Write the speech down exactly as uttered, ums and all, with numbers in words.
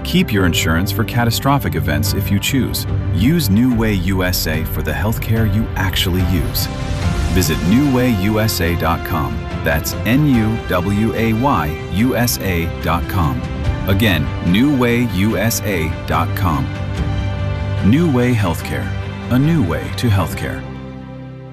Keep your insurance for catastrophic events if you choose. Use New Way U S A for the healthcare you actually use. Visit new way U S A dot com. That's N U W A Y U S A dot com. Again, new way U S A dot com. New Way Healthcare, a new way to healthcare.